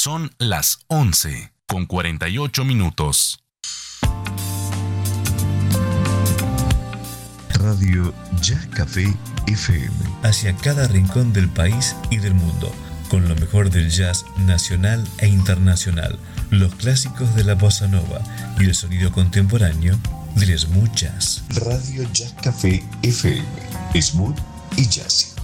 Son las 11:48. Radio Ya Café FM. Hacia cada rincón del país y del mundo, con lo mejor del jazz nacional e internacional, los clásicos de la bossa nova y el sonido contemporáneo del smooth jazz. Radio Ya Café FM. Smooth y jazzy.